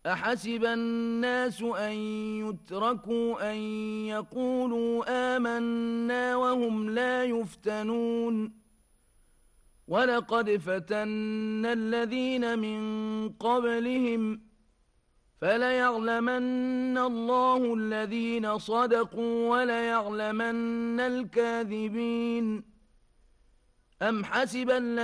أحسب الناس أن يتركوا أن يقولوا آمنا وهم لا يفتنون ولقد فتنا الذين من قبلهم فليعلمن الله الذين صدقوا وليعلمن الكاذبين أم حسب